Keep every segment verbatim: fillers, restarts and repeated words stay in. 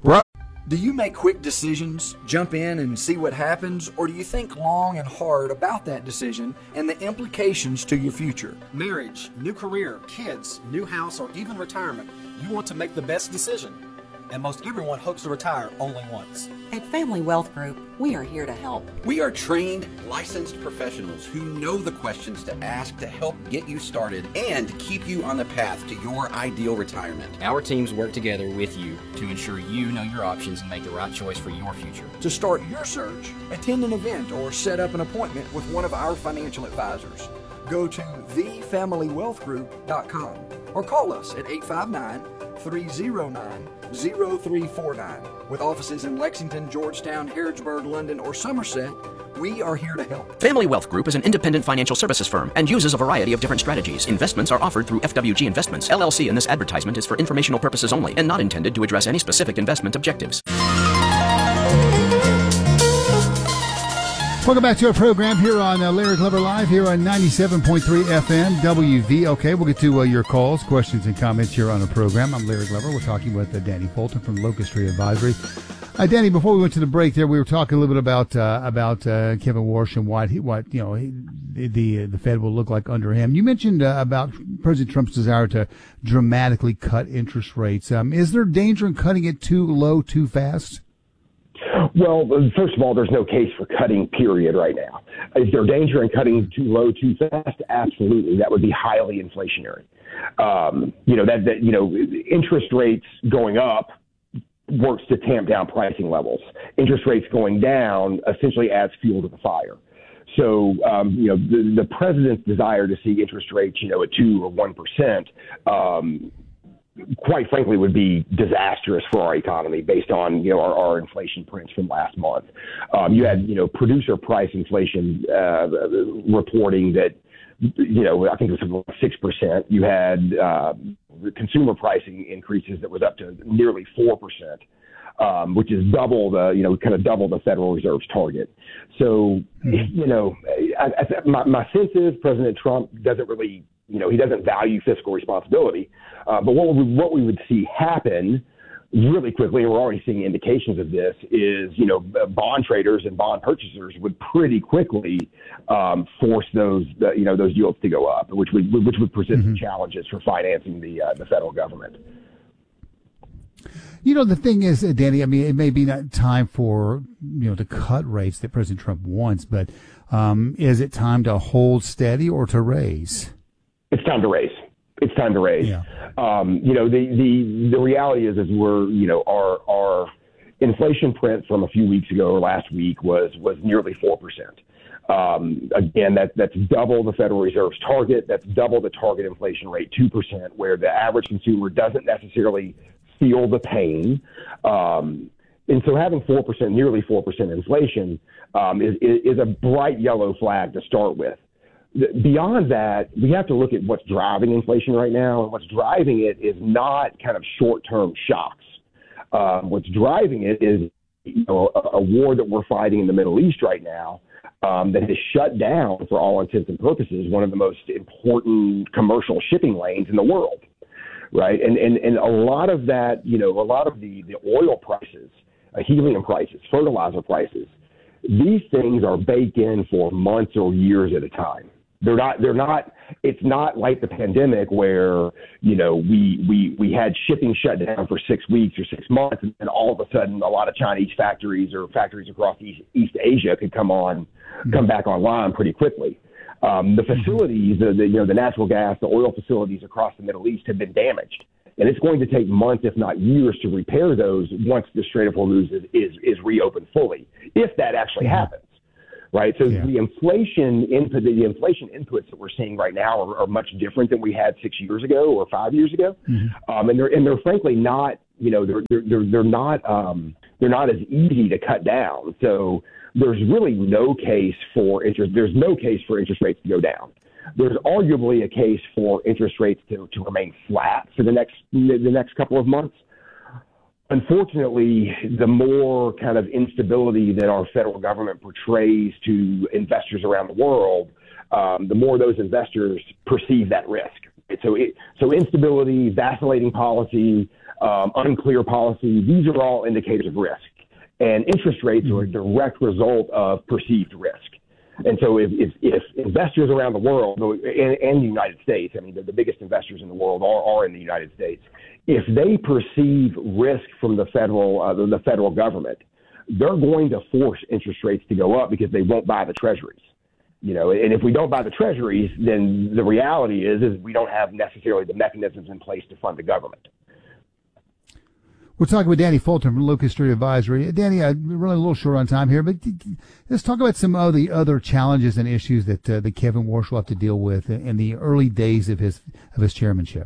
Bro- Do you make quick decisions, jump in and see what happens, or do you think long and hard about that decision and the implications to your future? Marriage, new career, kids, new house, or even retirement, you want to make the best decision. And most everyone hopes to retire only once. At Family Wealth Group, we are here to help. We are trained, licensed professionals who know the questions to ask to help get you started and keep you on the path to your ideal retirement. Our teams work together with you to ensure you know your options and make the right choice for your future. To start your search, attend an event or set up an appointment with one of our financial advisors. Go to the family wealth group dot com or call us at eight five nine, three oh nine, oh three four nine. With offices in Lexington, Georgetown, Harrodsburg, London, or Somerset, we are here to help. Family Wealth Group is an independent financial services firm and uses a variety of different strategies. Investments are offered through F W G Investments, L L C, and this advertisement is for informational purposes only and not intended to address any specific investment objectives. Welcome back to our program here on uh, Larry Glover Live here on ninety-seven point three F M W V. Okay, we'll get to uh, your calls, questions, and comments here on the program. I'm Larry Glover. We're talking with uh, Danny Fulton from Locust Tree Advisory. Uh, Danny, before we went to the break there, we were talking a little bit about uh, about uh, Kevin Warsh and what he, what you know he, the the Fed will look like under him. You mentioned uh, about President Trump's desire to dramatically cut interest rates. Um, is there danger in cutting it too low, too fast? Well, first of all, there's no case for cutting, period, right now. Is there danger in cutting too low, too fast? Absolutely. That would be highly inflationary. Um, you know, that, that, you know, interest rates going up works to tamp down pricing levels. Interest rates going down essentially adds fuel to the fire. So, um, you know, the, the president's desire to see interest rates, you know, at two or one percent, um, quite frankly, would be disastrous for our economy based on, you know, our, our inflation prints from last month. Um, you had, you know, producer price inflation uh, reporting that, you know, I think it was about six percent. You had uh, consumer pricing increases that was up to nearly four percent, um, which is double the, you know, kind of double the Federal Reserve's target. So, you know, I, I, my, my sense is President Trump doesn't really, you know, he doesn't value fiscal responsibility. Uh, but what we, what we would see happen really quickly, and we're already seeing indications of this, is, you know, bond traders and bond purchasers would pretty quickly um, force those, uh, you know, those yields to go up, which would which would present mm-hmm. some challenges for financing the uh, the federal government. You know, the thing is, uh, Danny, I mean, it may be not time for, you know, to cut rates that President Trump wants, but um, is it time to hold steady or to raise? It's time to raise. It's time to raise. Yeah. Um, you know, the, the, the reality is, is we're, you know, our, our inflation print from a few weeks ago or last week was, was nearly four percent. Um, again, that, that's double the Federal Reserve's target. That's double the target inflation rate, two percent, where the average consumer doesn't necessarily feel the pain. Um, and so having four percent, nearly four percent inflation um, is, is a bright yellow flag to start with. Beyond that, we have to look at what's driving inflation right now. And what's driving it is not kind of short-term shocks. Uh, what's driving it is, you know, a, a war that we're fighting in the Middle East right now um, that has shut down, for all intents and purposes, one of the most important commercial shipping lanes in the world, right? And and, and a lot of that, you know, a lot of the, the oil prices, uh, helium prices, fertilizer prices, these things are baked in for months or years at a time. They're not, they're not, it's not like the pandemic where, you know, we, we, we had shipping shut down for six weeks or six months. And then all of a sudden, a lot of Chinese factories or factories across East, East Asia could come on, mm-hmm. come back online pretty quickly. Um, the facilities, the, the, you know, the natural gas, the oil facilities across the Middle East have been damaged. And it's going to take months, if not years, to repair those once the Strait of Hormuz is, is, is reopened fully, if that actually mm-hmm. happens. Right. So yeah. the inflation input, the inflation inputs that we're seeing right now are, are much different than we had six years ago or five years ago. Mm-hmm. Um, and they're and they're frankly not, you know, they're they're they're, they're not um, they're not as easy to cut down. So there's really no case for interest. There's no case for interest rates to go down. There's arguably a case for interest rates to, to remain flat for the next the next couple of months. Unfortunately, the more kind of instability that our federal government portrays to investors around the world, um, the more those investors perceive that risk, So, it, so instability, vacillating policy, um, unclear policy, these are all indicators of risk. And interest rates are a direct result of perceived risk. And so if, if, if investors around the world, and, and the United States, I mean, the, the biggest investors in the world are, are in the United States, if they perceive risk from the federal, uh, the, the federal government, they're going to force interest rates to go up because they won't buy the treasuries. You know, and if we don't buy the treasuries, then the reality is, is we don't have necessarily the mechanisms in place to fund the government. We're talking with Danny Fulton from Locust Street Advisory. Danny, I'm running a little short on time here, but let's talk about some of the other challenges and issues that uh, that Kevin Warsh will have to deal with in the early days of his of his chairmanship.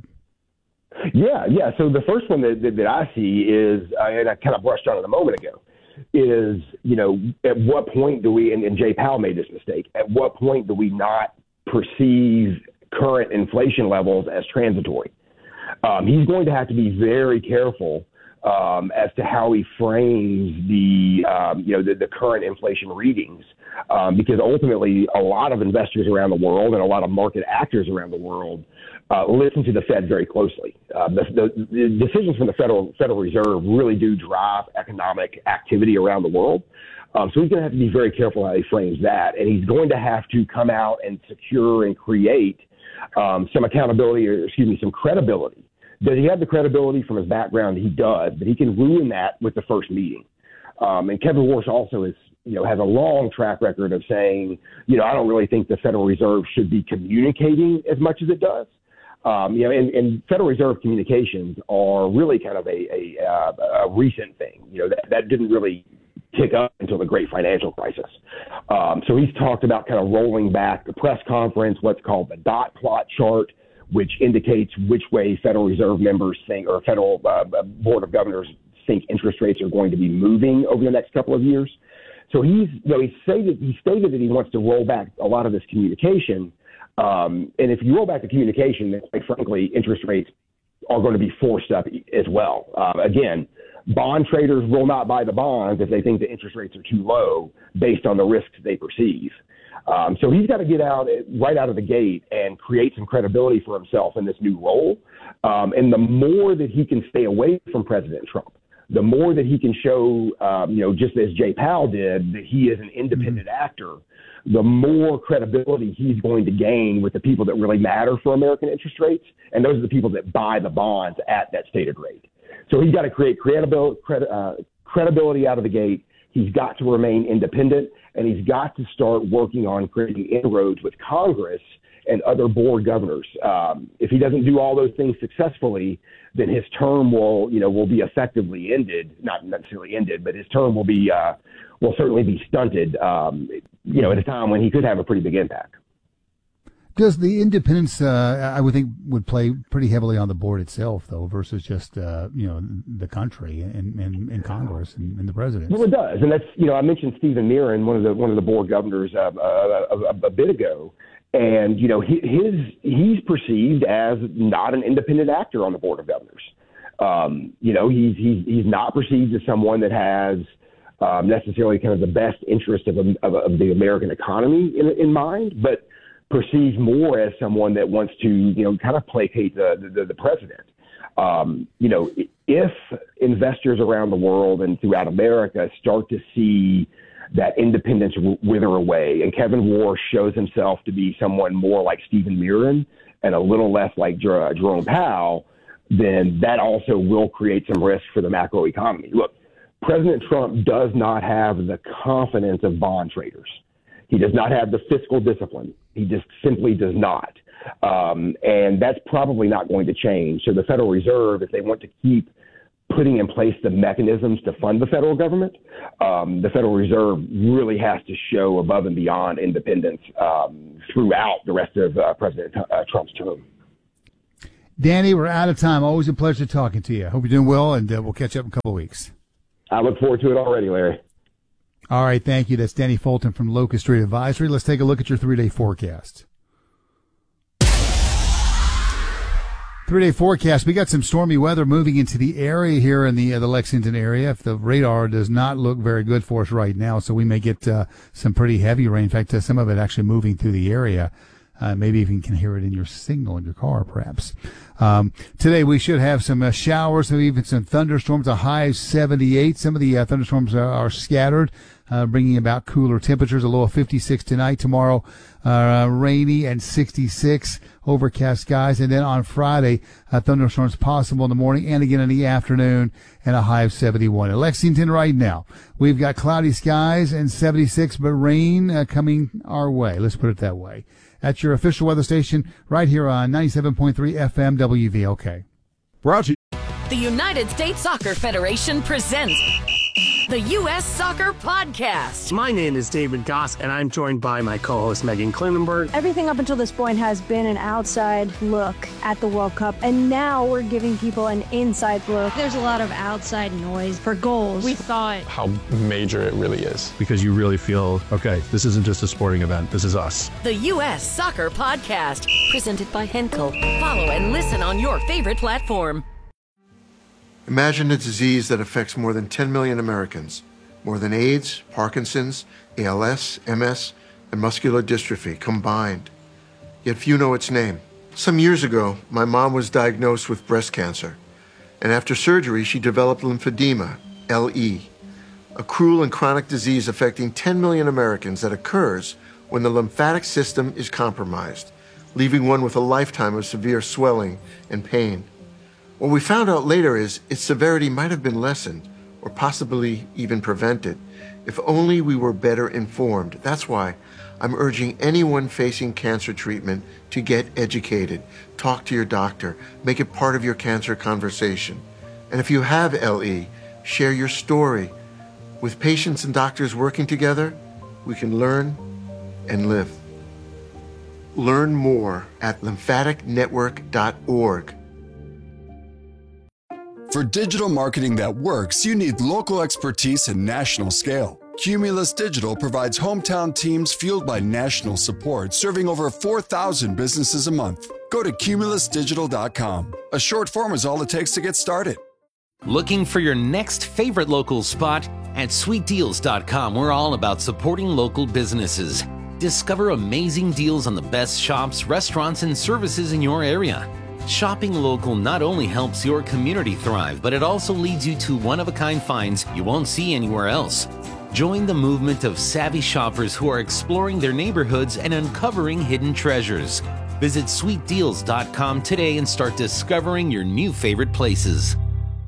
Yeah, yeah. So the first one that, that, that I see is, uh, and I kind of brushed on it a moment ago, is, you know, at what point do we, and, and Jay Powell made this mistake, at what point do we not perceive current inflation levels as transitory? Um, he's going to have to be very careful Um, as to how he frames the, um, you know, the, the current inflation readings, um, because ultimately a lot of investors around the world and a lot of market actors around the world uh, listen to the Fed very closely. Uh, the, the, the decisions from the Federal Federal Reserve really do drive economic activity around the world. Um, so he's going to have to be very careful how he frames that, and he's going to have to come out and secure and create um, some accountability, or excuse me, some credibility. Does he have the credibility from his background? He does, but he can ruin that with the first meeting. Um, and Kevin Warsh also is, you know, has a long track record of saying, you know, I don't really think the Federal Reserve should be communicating as much as it does. Um, you know, and, and Federal Reserve communications are really kind of a, a, a recent thing. You know, that, that didn't really kick up until the great financial crisis. Um, so he's talked about kind of rolling back the press conference, what's called the dot plot chart, which indicates which way Federal Reserve members think, or Federal uh, Board of Governors think interest rates are going to be moving over the next couple of years. So he's, you know, he stated, he stated that he wants to roll back a lot of this communication. Um, and if you roll back the communication, then quite frankly, interest rates are going to be forced up as well. Uh, again, bond traders will not buy the bonds if they think the interest rates are too low based on the risks they perceive. Um, so he's got to get out right out of the gate and create some credibility for himself in this new role. Um, and the more that he can stay away from President Trump, the more that he can show, um, you know, just as Jay Powell did, that he is an independent mm-hmm. actor, the more credibility he's going to gain with the people that really matter for American interest rates. And those are the people that buy the bonds at that stated rate. So he's got to create credibility, cred, uh, credibility out of the gate. He's got to remain independent, and he's got to start working on creating inroads with Congress and other board governors. Um, if he doesn't do all those things successfully, then his term will, you know, will be effectively ended. Not necessarily ended, but his term will be, uh, will certainly be stunted. Um, you know, at a time when he could have a pretty big impact. Does the independence, uh, I would think, would play pretty heavily on the board itself, though, versus just, uh, you know, the country and, and, and Congress and, and the president? Well, it does. And that's, you know, I mentioned Stephen Mirren, one of the one of the board governors uh, uh, a, a bit ago. And, you know, his he's perceived as not an independent actor on the board of governors. Um, you know, he's, he's, he's not perceived as someone that has um, necessarily kind of the best interest of, of, of the American economy in, in mind, but perceived more as someone that wants to, you know, kind of placate the, the, the president. Um, you know, if investors around the world and throughout America start to see that independence wither away, and Kevin Warsh shows himself to be someone more like Stephen Mirren and a little less like Jer- Jerome Powell, then that also will create some risk for the macroeconomy. Look, President Trump does not have the confidence of bond traders. He does not have the fiscal discipline. He just simply does not. Um, and that's probably not going to change. So the Federal Reserve, if they want to keep putting in place the mechanisms to fund the federal government, um, the Federal Reserve really has to show above and beyond independence um, throughout the rest of uh, President uh, Trump's term. Danny, we're out of time. Always a pleasure talking to you. Hope you're doing well, and uh, we'll catch up in a couple of weeks. I look forward to it already, Larry. All right, thank you. That's Danny Fulton from Locust Street Advisory. Let's take a look at your three-day forecast. Three-day forecast. We got some stormy weather moving into the area here in the uh, the Lexington area. If the radar does not look very good for us right now, so we may get uh, some pretty heavy rain. In fact, uh, some of it actually moving through the area. Uh, maybe even can hear it in your signal in your car, perhaps. Um, today we should have some uh, showers, even some thunderstorms, a high of seventy-eight. Some of the uh, thunderstorms are, are scattered, uh, bringing about cooler temperatures, a low of fifty-six tonight. Tomorrow, uh, rainy and sixty-six, overcast skies. And then on Friday, uh, thunderstorms possible in the morning and again in the afternoon, and a high of seventy-one. In Lexington right now, we've got cloudy skies and seventy-six, but rain uh, coming our way. Let's put it that way. At your official weather station right here on ninety-seven point three F M W V L K. Roger. The United States Soccer Federation presents the U S Soccer Podcast. My name is David Goss, and I'm joined by my co-host Megan Klinenberg. Everything up until this point has been an outside look at the World Cup, and now we're giving people an inside look. There's a lot of outside noise for goals. We thought how major it really is. Because you really feel, okay, this isn't just a sporting event, this is us. The U S Soccer Podcast, presented by Henkel. Follow and listen on your favorite platform. Imagine a disease that affects more than ten million Americans, more than AIDS, Parkinson's, A L S, M S, and muscular dystrophy combined. Yet few know its name. Some years ago, my mom was diagnosed with breast cancer, and after surgery, she developed lymphedema, L E, a cruel and chronic disease affecting ten million Americans that occurs when the lymphatic system is compromised, leaving one with a lifetime of severe swelling and pain. What we found out later is its severity might have been lessened or possibly even prevented if only we were better informed. That's why I'm urging anyone facing cancer treatment to get educated, talk to your doctor, make it part of your cancer conversation. And if you have L E, share your story. With patients and doctors working together, we can learn and live. Learn more at lymphatic network dot org. For digital marketing that works, you need local expertise and national scale. Cumulus Digital provides hometown teams fueled by national support, serving over four thousand businesses a month. Go to cumulus digital dot com. A short form is all it takes to get started. Looking for your next favorite local spot? At sweet deals dot com, we're all about supporting local businesses. Discover amazing deals on the best shops, restaurants, and services in your area. Shopping local not only helps your community thrive, but it also leads you to one-of-a-kind finds you won't see anywhere else. Join the movement of savvy shoppers who are exploring their neighborhoods and uncovering hidden treasures. Visit sweet deals dot com today and start discovering your new favorite places.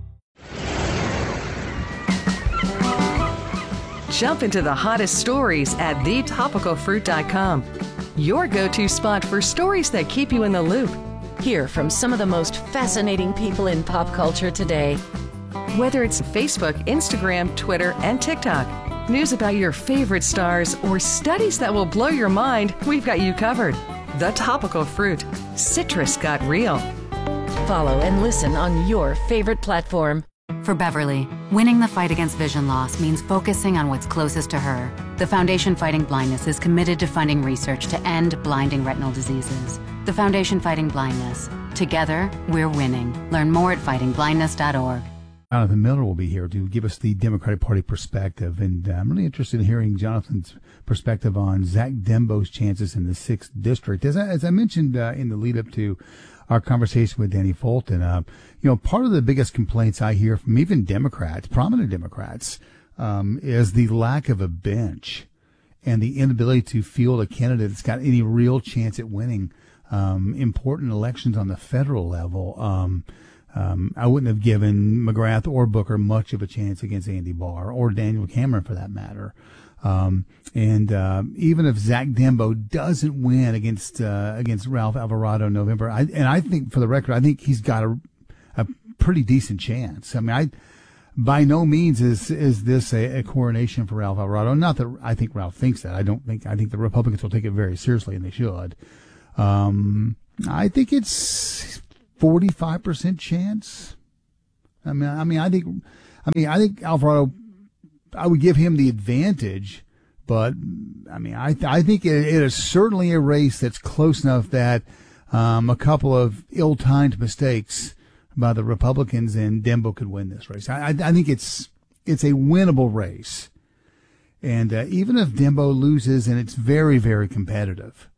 Jump into the hottest stories at the topical fruit dot com. Your go-to spot for stories that keep you in the loop. Hear from some of the most fascinating people in pop culture today. Whether it's Facebook, Instagram, Twitter, and TikTok, news about your favorite stars, or studies that will blow your mind, we've got you covered. The Topical Fruit. Citrus got real. Follow and listen on your favorite platform. For Beverly, winning the fight against vision loss means focusing on what's closest to her. The Foundation Fighting Blindness is committed to funding research to end blinding retinal diseases. The Foundation Fighting Blindness. Together, we're winning. Learn more at fighting blindness dot org. Jonathan Miller will be here to give us the Democratic Party perspective, and uh, I'm really interested in hearing Jonathan's perspective on Zach Dembo's chances in the sixth district. As I, as I mentioned uh, in the lead-up to our conversation with Danny Fulton, uh, you know, part of the biggest complaints I hear from even Democrats, prominent Democrats, um, is the lack of a bench and the inability to field a candidate that's got any real chance at winning um, important elections on the federal level. Um, um, I wouldn't have given McGrath or Booker much of a chance against Andy Barr or Daniel Cameron for that matter. Um, and, uh, even if Zach Dembo doesn't win against, uh, against Ralph Alvarado in November, I, and I think for the record, I think he's got a, a pretty decent chance. I mean, I, by no means is, is this a, a coronation for Ralph Alvarado. Not that I think Ralph thinks that. I don't think, I think the Republicans will take it very seriously, and they should. Um, I think it's forty-five percent chance. I mean, I mean, I think, I mean, I think Alvarado, I would give him the advantage, but I mean, I I think it, it is certainly a race that's close enough that um, a couple of ill-timed mistakes by the Republicans and Dembo could win this race. I I, I think it's it's a winnable race, and uh, even if Dembo loses and it's very very competitive,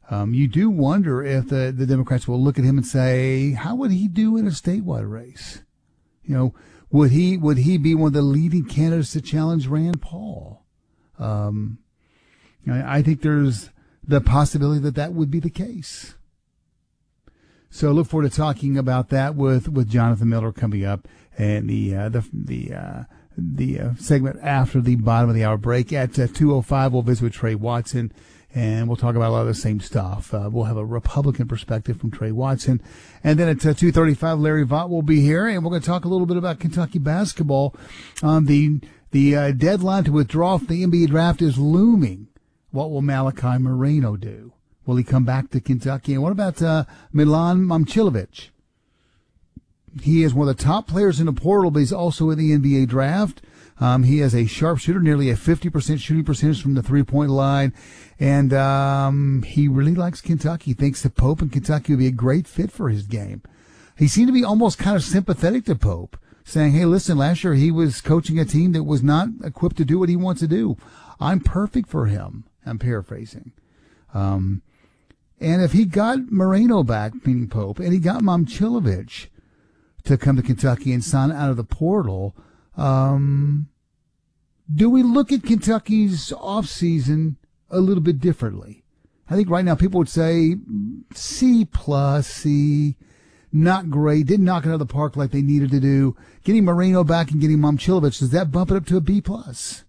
Um, you do wonder if the, the Democrats will look at him and say, how would he do in a statewide race? You know, would he would he be one of the leading candidates to challenge Rand Paul? Um, I, I think there's the possibility that that would be the case. So look forward to talking about that with, with Jonathan Miller coming up, and the uh, the the uh, the uh, segment after the bottom of the hour break at uh, two oh five. We'll visit with Trey Watson, and we'll talk about a lot of the same stuff. Uh, we'll have a Republican perspective from Trey Watson, and then at uh, two thirty-five, Larry Vaught will be here, and we're going to talk a little bit about Kentucky basketball. Um, the the uh, deadline to withdraw from the N B A draft is looming. What will Malachi Moreno do? Will he come back to Kentucky? And what about uh, Milan Momcilovic? He is one of the top players in the portal, but he's also in the N B A draft. Um, he is a sharpshooter, nearly a fifty percent shooting percentage from the three-point line. And um, he really likes Kentucky. He thinks that Pope and Kentucky would be a great fit for his game. He seemed to be almost kind of sympathetic to Pope, saying, hey, listen, last year he was coaching a team that was not equipped to do what he wants to do. I'm perfect for him. I'm paraphrasing. Um, and if he got Moreno back, meaning Pope, and he got Momcilovic to come to Kentucky and sign out of the portal, um, do we look at Kentucky's offseason a little bit differently? I think right now people would say C plus, C, not great, didn't knock it out of the park like they needed to do. Getting Moreno back and getting Momcilovic, does that bump it up to a B plus?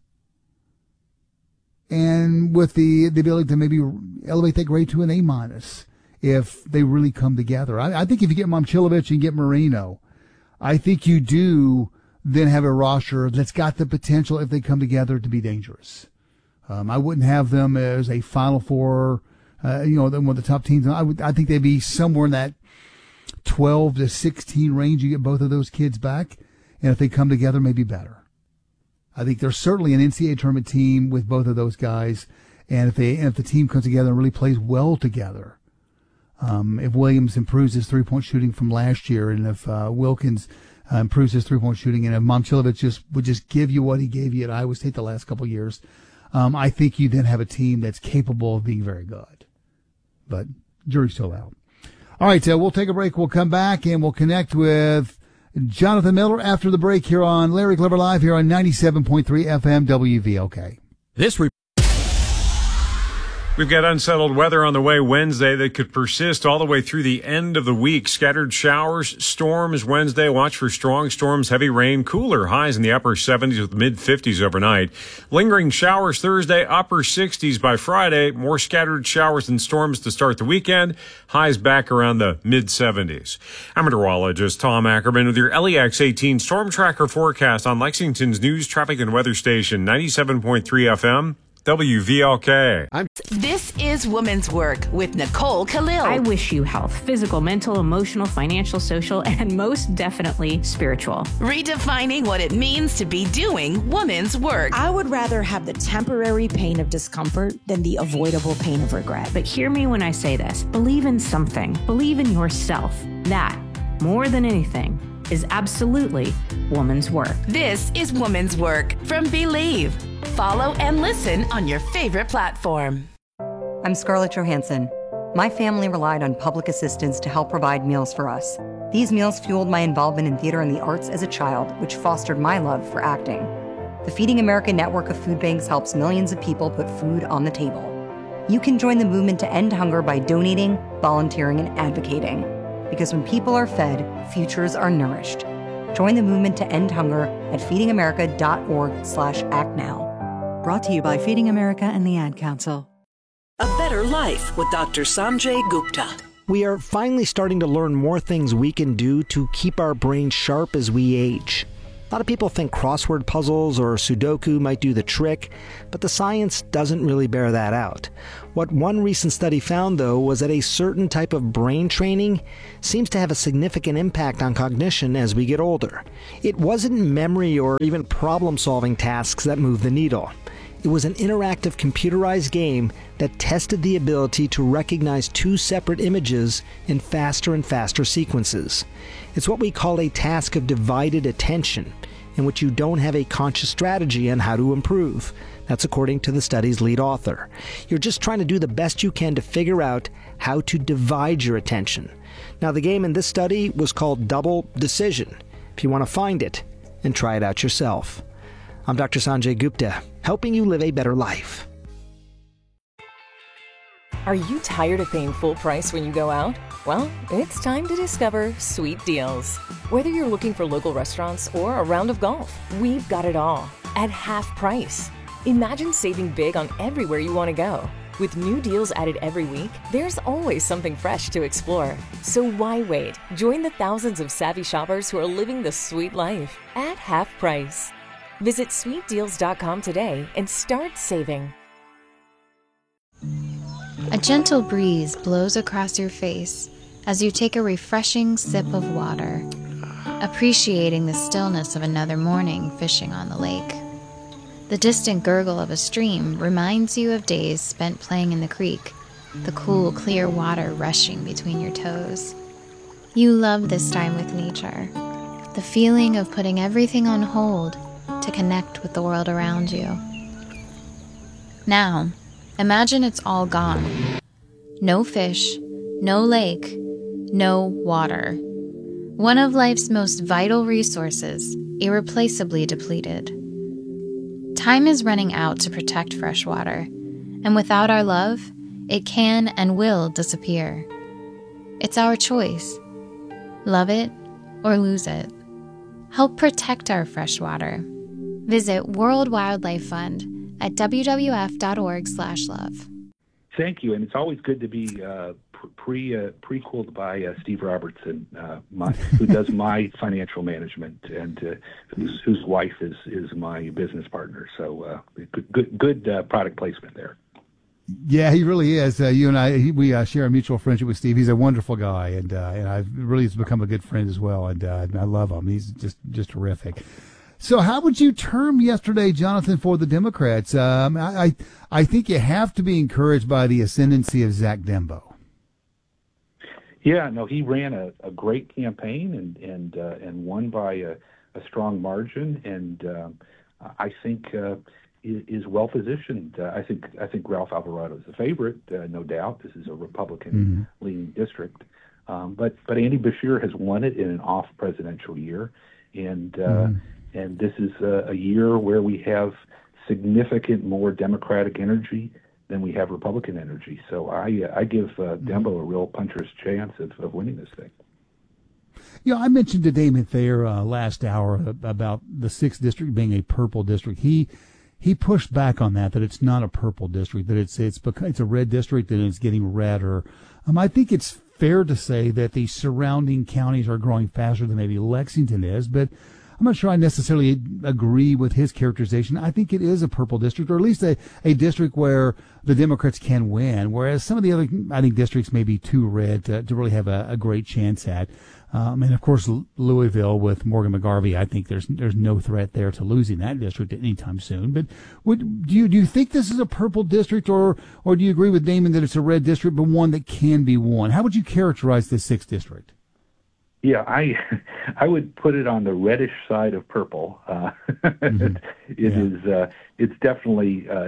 And with the, the ability to maybe elevate that grade to an A minus if they really come together. I, I think if you get Momcilovic and get Moreno, I think you do then have a roster that's got the potential, if they come together, to be dangerous. Um, I wouldn't have them as a Final Four, uh, you know, one of the top teams. I would, I think they'd be somewhere in that twelve to sixteen range. You get both of those kids back, and if they come together, maybe better. I think there's certainly an N C double A tournament team with both of those guys, and if they and if the team comes together and really plays well together, um, if Williams improves his three-point shooting from last year, and if uh, Wilkins uh, improves his three-point shooting, and if Momcilovic just would just give you what he gave you at Iowa State the last couple of years, um, I think you then have a team that's capable of being very good. But jury's still out. All right, uh, we'll take a break. We'll come back and we'll connect with Jonathan Miller after the break here on Larry Glover Live here on ninety-seven point three F M W V L K. This re- We've got unsettled weather on the way Wednesday that could persist all the way through the end of the week. Scattered showers, storms Wednesday. Watch for strong storms, heavy rain, cooler highs in the upper seventies with mid fifties overnight. Lingering showers Thursday, upper sixties by Friday. More scattered showers and storms to start the weekend. Highs back around the mid seventies. I'm meteorologist Tom Ackerman with your L E X eighteen Storm Tracker forecast on Lexington's news, traffic, and weather station, ninety-seven point three F M. W V L K. I'm- this is Women's Work with Nicole Khalil. I wish you health, physical, mental, emotional, financial, social, and most definitely spiritual. Redefining what it means to be doing women's work. I would rather have the temporary pain of discomfort than the avoidable pain of regret. But hear me when I say this. Believe in something. Believe in yourself. That, more than anything, is absolutely woman's work. This is Woman's Work from Believe. Follow and listen on your favorite platform. I'm Scarlett Johansson. My family relied on public assistance to help provide meals for us. These meals fueled my involvement in theater and the arts as a child, which fostered my love for acting. The Feeding America network of food banks helps millions of people put food on the table. You can join the movement to end hunger by donating, volunteering, and advocating. Because when people are fed, futures are nourished. Join the movement to end hunger at feedingamerica.org slash act now. Brought to you by Feeding America and the Ad Council. A Better Life with Doctor Sanjay Gupta. We are finally starting to learn more things we can do to keep our brains sharp as we age. A lot of people think crossword puzzles or Sudoku might do the trick, but the science doesn't really bear that out. What one recent study found, though, was that a certain type of brain training seems to have a significant impact on cognition as we get older. It wasn't memory or even problem-solving tasks that moved the needle. It was an interactive computerized game that tested the ability to recognize two separate images in faster and faster sequences. It's what we call a task of divided attention. in which you don't have a conscious strategy on how to improve. That's according to the study's lead author. You're just trying to do the best you can to figure out how to divide your attention. Now, the game in this study was called Double Decision. If you want to find it and try it out yourself. I'm Doctor Sanjay Gupta, helping you live a better life. Are you tired of paying full price when you go out? Well, it's time to discover Sweet Deals. Whether you're looking for local restaurants or a round of golf, we've got it all at half price. Imagine saving big on everywhere you want to go. With new deals added every week, there's always something fresh to explore. So why wait? Join the thousands of savvy shoppers who are living the sweet life at half price. Visit sweet deals dot com today and start saving. A gentle breeze blows across your face as you take a refreshing sip of water, appreciating the stillness of another morning fishing on the lake. The distant gurgle of a stream reminds you of days spent playing in the creek, the cool, clear water rushing between your toes. You love this time with nature, the feeling of putting everything on hold to connect with the world around you. Now, imagine it's all gone. No fish, no lake, no water. One of life's most vital resources, irreplaceably depleted. Time is running out to protect fresh water, and without our love, it can and will disappear. It's our choice. Love it or lose it. Help protect our fresh water. Visit World Wildlife Fund at w w f dot org slash love. Thank you, and it's always good to be uh, pre uh, prequeled by uh, Steve Robertson, uh, my, who does my financial management, and uh, whose, whose wife is is my business partner. So uh, good good, good uh, product placement there. Yeah, he really is. Uh, you and I, he, we uh, share a mutual friendship with Steve. He's a wonderful guy, and uh, and I've really has become a good friend as well. And uh, I love him. He's just just terrific. So how would you term yesterday, Jonathan, for the Democrats? Um, I, I I think you have to be encouraged by the ascendancy of Zach Dembo. Yeah, no, he ran a, a great campaign and and uh, and won by a, a strong margin, and um, I think uh, is, is well positioned. Uh, I think I think Ralph Alvarado is the favorite, uh, no doubt. This is a Republican leaning mm-hmm. district, um, but but Andy Beshear has won it in an off presidential year, and. Uh, mm-hmm. And this is a, a year where we have significant more Democratic energy than we have Republican energy. So I uh, I give uh, Dembo a real puncher's chance of, of winning this thing. You know, I mentioned to Damon Thayer uh, last hour about the sixth district being a purple district. He he pushed back on that, that it's not a purple district, that it's it's because it's a red district and it's getting redder. Um, I think it's fair to say that the surrounding counties are growing faster than maybe Lexington is, but I'm not sure I necessarily agree with his characterization. I think it is a purple district, or at least a, a district where the Democrats can win, whereas some of the other, I think, districts may be too red to, to really have a, a great chance at. Um, and, of course, Louisville with Morgan McGarvey, I think there's there's no threat there to losing that district anytime soon. But would, do you do you think this is a purple district, or or do you agree with Damon that it's a red district, but one that can be won? How would you characterize this sixth district? Yeah, I I would put it on the reddish side of purple. Uh, mm-hmm. it yeah. is uh, it's definitely uh,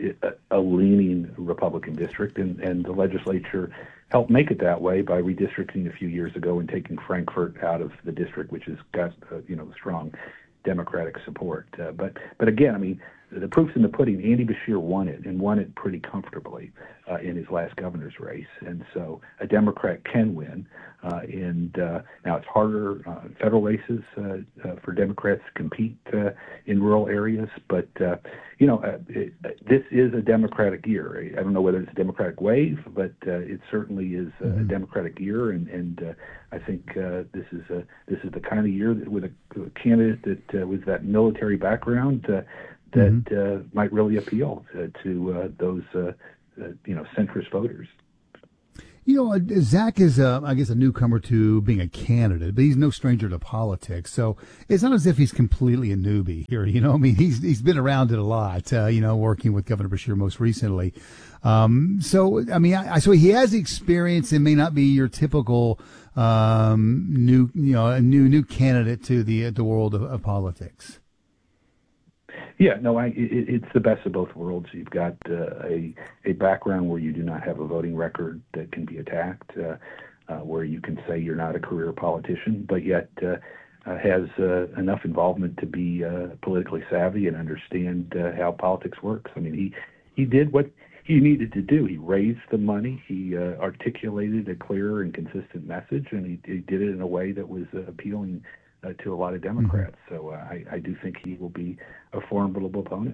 a, a leaning Republican district, and, and the legislature helped make it that way by redistricting a few years ago and taking Frankfort out of the district, which has got uh, you know strong Democratic support. Uh, but but again, I mean, the proof's in the pudding. Andy Beshear won it, and won it pretty comfortably uh, in his last governor's race. And so a Democrat can win. Uh, and uh, now it's harder uh, federal races uh, uh, for Democrats to compete uh, in rural areas. But, uh, you know, uh, it, uh, this is a Democratic year. I don't know whether it's a Democratic wave, but uh, it certainly is a mm-hmm. Democratic year. And, and uh, I think uh, this is a, this is the kind of year that with a, a candidate that uh, with that military background uh, that mm-hmm. uh, might really appeal to, to uh, those, uh, uh, you know, centrist voters. You know, Zach is, uh, I guess, a newcomer to being a candidate, but he's no stranger to politics. So it's not as if he's completely a newbie here. You know, I mean, he's he's been around it a lot. Uh, you know, working with Governor Beshear most recently. Um, so I mean, I, so he has experience and may not be your typical um, new, you know, a new new candidate to the the world of, of politics. Yeah, no, I, it, it's the best of both worlds. You've got uh, a a background where you do not have a voting record that can be attacked, uh, uh, where you can say you're not a career politician, but yet uh, uh, has uh, enough involvement to be uh, politically savvy and understand uh, how politics works. I mean, he he did what he needed to do. He raised the money. He uh, articulated a clear and consistent message, and he, he did it in a way that was uh, appealing Uh, to a lot of Democrats. Mm-hmm. So uh, I, I do think he will be a formidable opponent.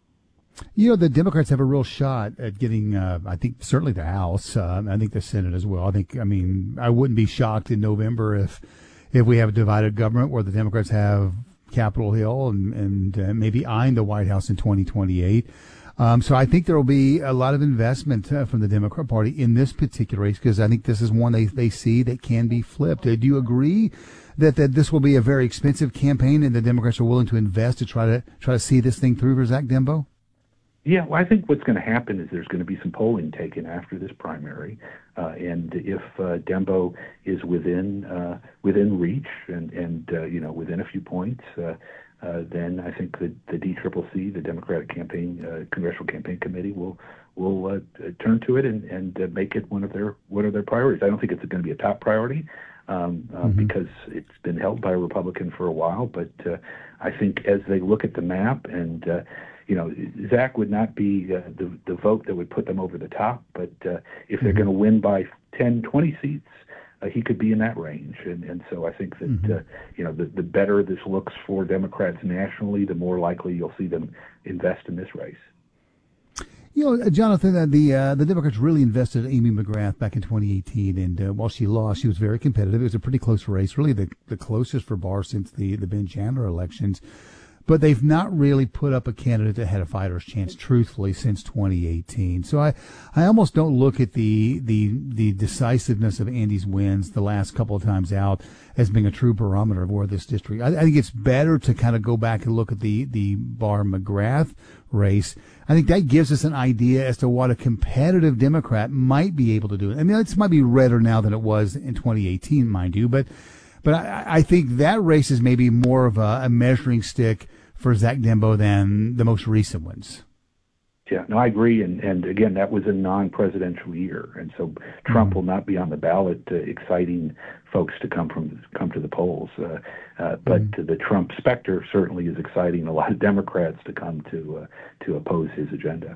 You know, the Democrats have a real shot at getting, uh, I think, certainly the House. Uh, I think the Senate as well. I think, I mean, I wouldn't be shocked in November if if we have a divided government where the Democrats have Capitol Hill and, and uh, maybe eyeing the White House in twenty twenty-eight. Um, so I think there will be a lot of investment uh, from the Democrat Party in this particular race because I think this is one they, they see that can be flipped. Uh, do you agree that, that this will be a very expensive campaign and the Democrats are willing to invest to try to try to see this thing through for Zach Dembo? Yeah, well, I think what's going to happen is there's going to be some polling taken after this primary, uh, and if uh, Dembo is within uh, within reach and and uh, you know within a few points, uh, uh, then I think the the D C C C, the Democratic Campaign uh, Congressional Campaign Committee, will will uh, turn to it and and uh, make it one of their one of their priorities. I don't think it's going to be a top priority. Um, uh, mm-hmm. Because it's been held by a Republican for a while. But uh, I think as they look at the map, and uh, you know, Zach would not be uh, the the vote that would put them over the top. But uh, if they're mm-hmm. going to win by ten, twenty seats, uh, he could be in that range. And and so I think that mm-hmm. uh, you know, the the better this looks for Democrats nationally, the more likely you'll see them invest in this race. You know, Jonathan, uh, the uh, the Democrats really invested in Amy McGrath back in twenty eighteen, and uh, while she lost, she was very competitive. It was a pretty close race, really the the closest for Barr since the, the Ben Chandler elections. But they've not really put up a candidate that had a fighter's chance, truthfully, since twenty eighteen. So I, I almost don't look at the, the the decisiveness of Andy's wins the last couple of times out as being a true barometer of where this district. I, I think it's better to kind of go back and look at the the Barr-McGrath race. I think that gives us an idea as to what a competitive Democrat might be able to do. I mean, this might be redder now than it was in twenty eighteen, mind you, but but I, I think that race is maybe more of a, a measuring stick for Zach Dembo than the most recent ones. Yeah, no, I agree. And, and again, that was a non-presidential year. And so Trump mm-hmm. will not be on the ballot uh, exciting folks to come from come to the polls. Uh, uh, but mm-hmm. the Trump specter certainly is exciting a lot of Democrats to come to uh, to oppose his agenda.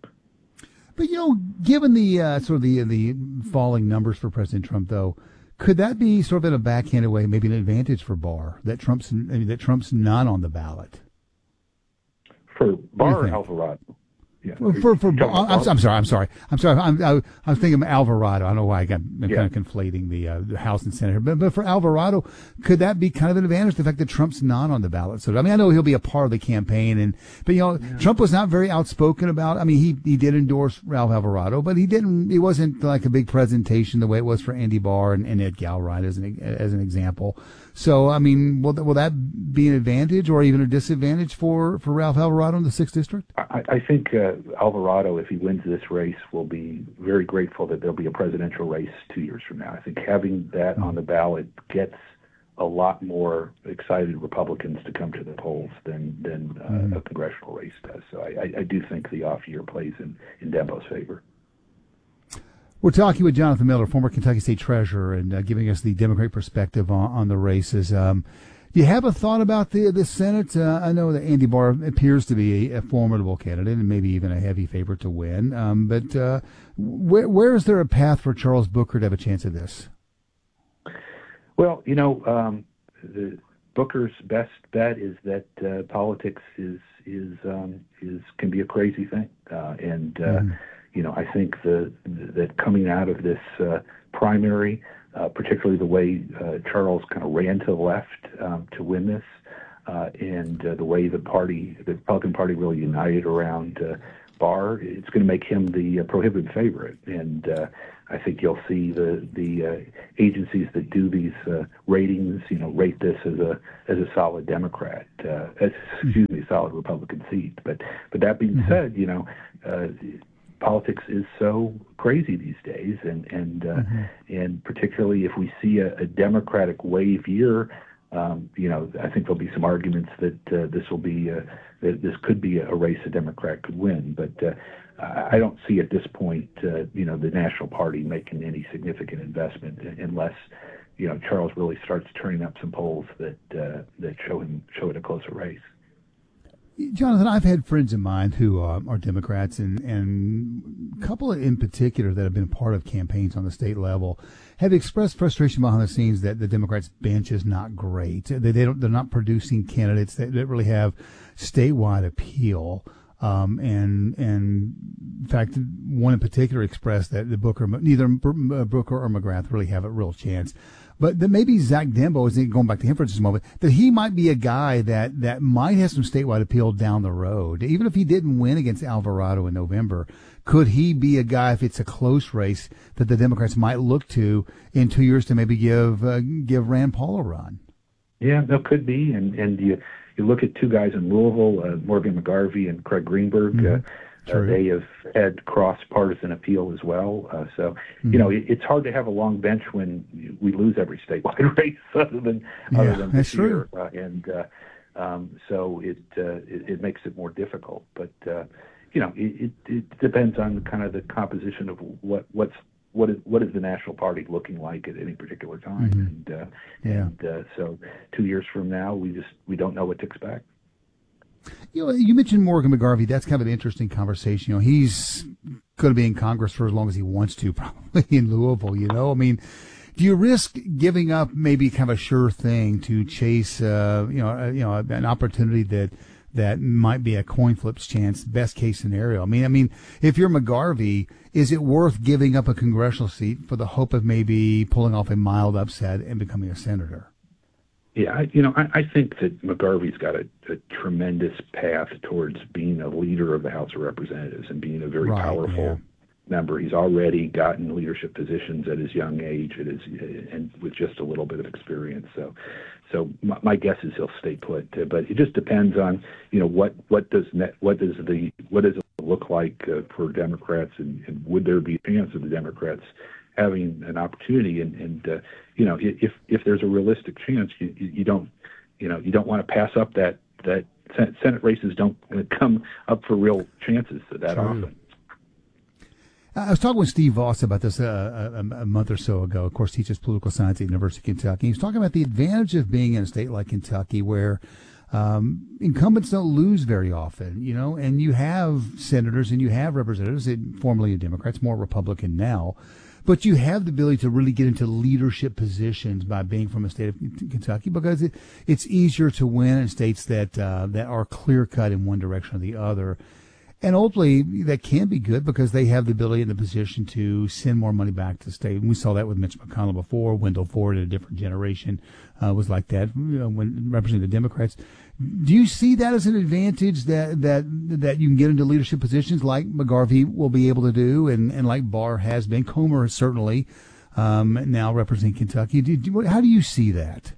But, you know, given the uh, sort of the, the falling numbers for President Trump, though, could that be sort of in a backhanded way, maybe an advantage for Barr, that Trump's, I mean, that Trump's not on the ballot? For Barr or Alvarado? Yeah. For, for, for I'm, I'm sorry, I'm sorry, I'm sorry. I'm, I, I'm thinking of Alvarado. I don't know why I got, I'm yeah. kind of conflating the, uh, the House and Senate here. But, but for Alvarado, could that be kind of an advantage, the fact that Trump's not on the ballot? So, I mean, I know he'll be a part of the campaign, and but, you know, yeah. Trump was not very outspoken about, I mean, he, he did endorse Ralph Alvarado, but he didn't, it wasn't like a big presentation the way it was for Andy Barr and, and Ed Galbraith as an, as an example. So, I mean, will, will that be an advantage or even a disadvantage for, for Ralph Alvarado in the sixth District? I, I think uh, Alvarado, if he wins this race, will be very grateful that there'll be a presidential race two years from now. I think having that mm-hmm. on the ballot gets a lot more excited Republicans to come to the polls than, than uh, mm-hmm. a congressional race does. So I, I, I do think the off year plays in, in Dembo's favor. We're talking with Jonathan Miller, former Kentucky State Treasurer, and uh, giving us the Democratic perspective on, on the races. Um, do you have a thought about the the Senate? Uh, I know that Andy Barr appears to be a, a formidable candidate and maybe even a heavy favorite to win. Um, but uh, where, where is there a path for Charles Booker to have a chance at this? Well, you know, um, the, Booker's best bet is that uh, politics is is um, is can be a crazy thing, uh, and. Uh, mm. You know, I think the, that coming out of this uh, primary, uh, particularly the way uh, Charles kind of ran to the left um, to win this, uh, and uh, the way the party, the Republican Party, really united around uh, Barr, it's going to make him the uh, prohibited favorite. And uh, I think you'll see the the uh, agencies that do these uh, ratings, you know, rate this as a as a solid Democrat, uh, as, excuse me, solid Republican seat. But but that being mm-hmm. said, you know. Uh, politics is so crazy these days, and and uh, mm-hmm. and particularly if we see a, a Democratic wave year, um, you know, I think there'll be some arguments that uh, this will be uh, that this could be a race a Democrat could win, but uh, I don't see at this point, uh, you know, the National Party making any significant investment unless, you know, Charles really starts turning up some polls that uh, that show him show it a closer race. Jonathan, I've had friends of mine who uh, are Democrats, and, and a couple in particular that have been part of campaigns on the state level have expressed frustration behind the scenes that the Democrats' bench is not great. They, they don't, they're not producing candidates that, that really have statewide appeal. Um, and and in fact, one in particular expressed that the Booker, neither Booker or McGrath really have a real chance. But that maybe Zach Dembo, is going back to him for just a moment, that he might be a guy that, that might have some statewide appeal down the road. Even if he didn't win against Alvarado in November, could he be a guy, if it's a close race, that the Democrats might look to in two years to maybe give uh, give Rand Paul a run? Yeah, that could be. And, and you, you look at two guys in Louisville, uh, Morgan McGarvey and Craig Greenberg. Mm-hmm. Uh, Uh, they have had cross-partisan appeal as well. Uh, so, mm-hmm. you know, it, it's hard to have a long bench when we lose every statewide race other than yeah, other than this year. True. Uh, and uh, um, so it, uh, it it makes it more difficult. But uh, you know, it, it, it depends on kind of the composition of what what's what is what is the National Party looking like at any particular time. Mm-hmm. And uh, yeah. and uh, so, two years from now, we just we don't know what to expect. You know, you mentioned Morgan McGarvey. That's kind of an interesting conversation. You know, he's going to be in Congress for as long as he wants to, probably in Louisville. You know, I mean, do you risk giving up maybe kind of a sure thing to chase, uh, you know, uh, you know, an opportunity that that might be a coin flip's chance, best case scenario? I mean, I mean, if you're McGarvey, is it worth giving up a congressional seat for the hope of maybe pulling off a mild upset and becoming a senator? Yeah, I, you know, I, I think that McGarvey's got a, a tremendous path towards being a leader of the House of Representatives and being a very right, powerful yeah. member. He's already gotten leadership positions at his young age, at his, and with just a little bit of experience. So, so my, my guess is he'll stay put. Uh, but it just depends on, you know, what what does net, what does the what does it look like uh, for Democrats, and, and would there be a chance of the Democrats having an opportunity, and, and uh, you know, if if there's a realistic chance, you, you don't, you know, you don't want to pass up that that Senate races don't come up for real chances that True. often. I was talking with Steve Voss about this uh, a, a month or so ago. Of course, teaches political science at the University of Kentucky. He was talking about the advantage of being in a state like Kentucky, where um, incumbents don't lose very often, you know, and you have senators and you have representatives, formerly Democrats, more Republican now. But you have the ability to really get into leadership positions by being from a state of Kentucky, because it, it's easier to win in states that uh, that are clear cut in one direction or the other. And ultimately, that can be good because they have the ability and the position to send more money back to the state. And we saw that with Mitch McConnell before. Wendell Ford, in a different generation, uh, was like that, you know, when representing the Democrats. Do you see that as an advantage, that that that you can get into leadership positions like McGarvey will be able to do, and, and like Barr has been, Comer certainly um, now representing Kentucky? Do, do, how do you see that?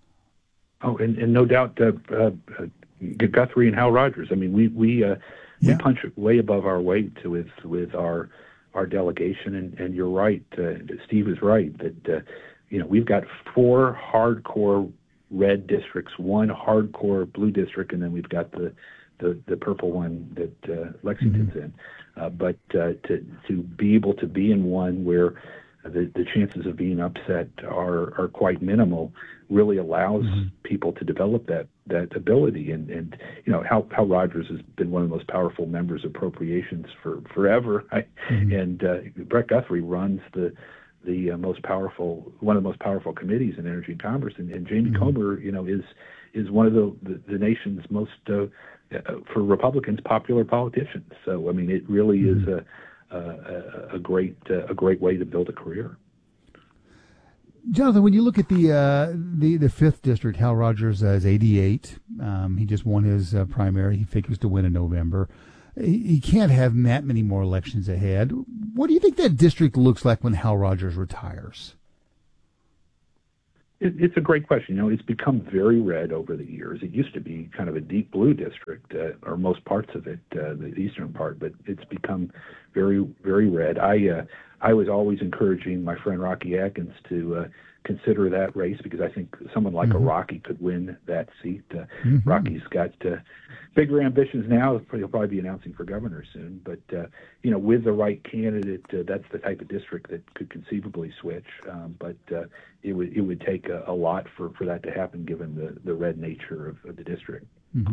Oh, and, and no doubt, uh, uh, Guthrie and Hal Rogers. I mean, we we uh, yeah. we punch way above our weight with with our our delegation, and, and you're right. Uh, Steve is right that uh, you know, we've got four hardcore red districts, one hardcore blue district, and then we've got the the, the purple one that uh, Lexington's mm-hmm. in. Uh, but uh, to to be able to be in one where the, the chances of being upset are, are quite minimal really allows mm-hmm. people to develop that that ability. And, and you know, Hal, Hal Rogers has been one of the most powerful members of appropriations for forever. I, mm-hmm. And uh, Brett Guthrie runs the the uh, most powerful, one of the most powerful committees in Energy and Commerce, and, and Jamie mm-hmm. Comer, you know, is is one of the the, the nation's most, uh, uh, for Republicans, popular politicians. So I mean, it really mm-hmm. is a a, a great uh, a great way to build a career. Jonathan, when you look at the uh, the the fifth district, Hal Rogers uh, is eighty-eight. Um, he just won his uh, primary. He figures to win in November. He can't have that many more elections ahead. What do you think that district looks like when Hal Rogers retires? It, it's a great question. You know, it's become very red over the years. It used to be kind of a deep blue district, uh, or most parts of it, uh, the eastern part, but it's become very, very red. I uh, I was always encouraging my friend Rocky Adkins to uh, consider that race because I think someone like mm-hmm. a Rocky could win that seat. Uh, mm-hmm. Rocky's got uh, bigger ambitions now. He'll probably be announcing for governor soon. But, uh, you know, with the right candidate, uh, that's the type of district that could conceivably switch. Um, but uh, it would it would take a, a lot for, for that to happen given the, the red nature of, of the district. Mm-hmm.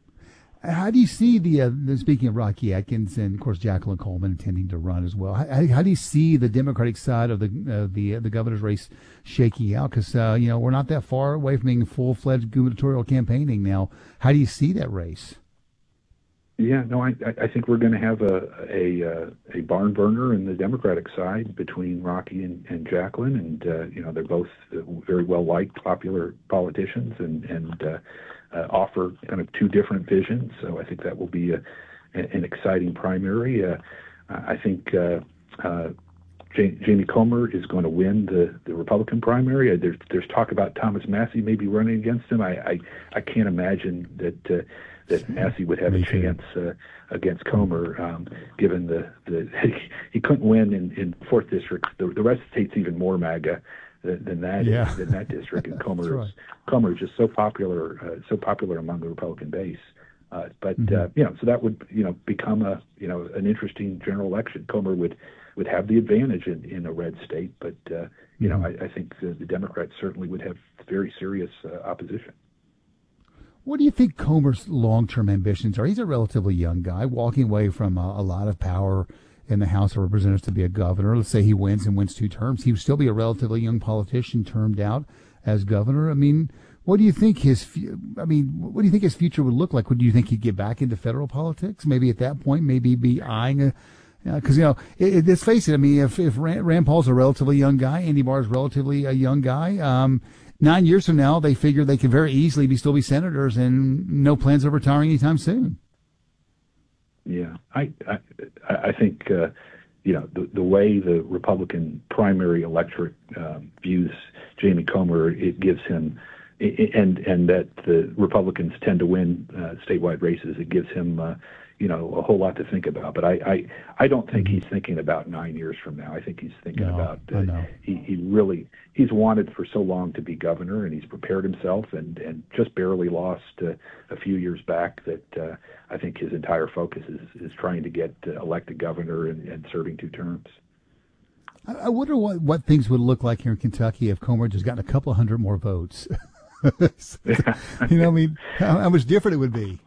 How do you see the, uh, speaking of Rocky Adkins and, of course, Jacqueline Coleman intending to run as well, how, how do you see the Democratic side of the uh, the uh, the governor's race shaking out? Because, uh, you know, we're not that far away from being full-fledged gubernatorial campaigning now. How do you see that race? Yeah, no, I, I think we're going to have a a, a barn burner in the Democratic side between Rocky and, and Jacqueline, and uh, you know they're both very well liked, popular politicians, and and uh, uh, offer kind of two different visions. So I think that will be a, an exciting primary. Uh, I think uh, uh, Jamie Comer is going to win the, the Republican primary. There's there's talk about Thomas Massie maybe running against him. I I, I can't imagine that. Uh, that Massie would have a chance uh, against Comer, um, given the, the he couldn't win in, in fourth district. The, the rest of the state's even more MAGA than, than that yeah. than that district, and Comer right. is Comer is just so popular, uh, so popular among the Republican base. Uh, but mm-hmm. uh, you know, so that would you know become a you know an interesting general election. Comer would would have the advantage in, in a red state, but uh, you mm-hmm. know, I, I think the, the Democrats certainly would have very serious uh, opposition. What do you think Comer's long-term ambitions are? He's a relatively young guy, walking away from a, a lot of power in the House of Representatives to be a governor. Let's say he wins and wins two terms. He would still be a relatively young politician termed out as governor. I mean, what do you think his? I mean, what do you think his future would look like? Would you think he'd get back into federal politics? Maybe at that point, maybe be eyeing a. Because, you know, it, it, let's face it, I mean, if, if Rand, Rand Paul's a relatively young guy, Andy Barr's relatively a young guy, um, nine years from now, they figure they could very easily be still be senators and no plans of retiring anytime soon. Yeah, I I, I think, uh, you know, the, the way the Republican primary electorate um, views Jamie Comer, it gives him, and, and that the Republicans tend to win uh, statewide races, it gives him, uh, you know, a whole lot to think about. But I, I, I don't think he's thinking about nine years from now. I think he's thinking no, about uh, he, he really he's wanted for so long to be governor, and he's prepared himself, and, and just barely lost uh, a few years back. That uh, I think his entire focus is, is trying to get uh, elected governor and, and serving two terms. I, I wonder what, what things would look like here in Kentucky if Comer just gotten a couple of hundred more votes. You know, I mean, how, how much different it would be.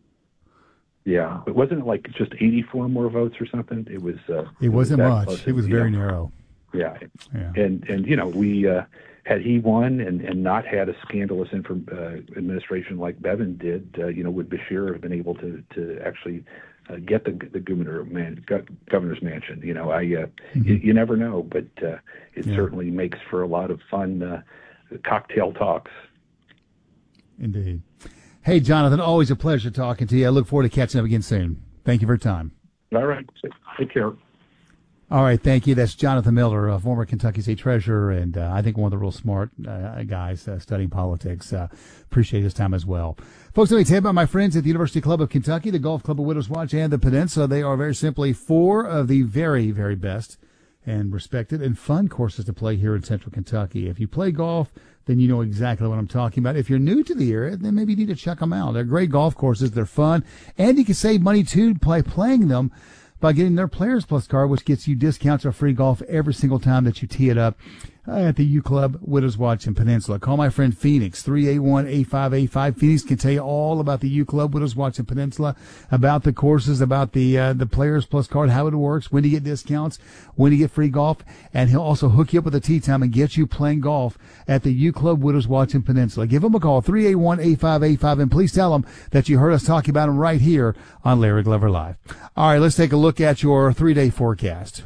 Yeah, but wasn't it like just eighty-four more votes or something? It was. Uh, it wasn't it was much. close. It was very know, narrow. Yeah. yeah, and and you know we uh, had he won and, and not had a scandalous inform, uh, administration like Bevin did, uh, you know, would Beshear have been able to to actually uh, get the the governor man, governor's mansion? You know, I uh, mm-hmm. you, you never know, but uh, it yeah. certainly makes for a lot of fun uh, cocktail talks. Indeed. Hey, Jonathan, always a pleasure talking to you. I look forward to catching up again soon. Thank you for your time. All right. Take care. All right. Thank you. That's Jonathan Miller, a former Kentucky State Treasurer, and uh, I think one of the real smart uh, guys uh, studying politics. Uh, appreciate his time as well. Folks, let me tell you about my friends at the University Club of Kentucky, the Golf Club of Widows Watch, and the Peninsula. They are very simply four of the very, very best and respected and fun courses to play here in Central Kentucky. If you play golf, then you know exactly what I'm talking about. If you're new to the area, then maybe you need to check them out. They're great golf courses. They're fun. And you can save money, too, by playing them by getting their Players Plus card, which gets you discounts or free golf every single time that you tee it up at the U Club, Widows Watch, and Peninsula. Call my friend Phoenix, three eight one, eight five eight five. Phoenix can tell you all about the U Club, Widows Watch, and Peninsula, about the courses, about the uh, the Players Plus card, how it works, when to get discounts, when to get free golf, and he'll also hook you up with a tee time and get you playing golf at the U Club, Widows Watch, and Peninsula. Give him a call, three eight one, eight five eight five, and please tell him that you heard us talking about him right here on Larry Glover Live. All right, let's take a look at your three-day forecast.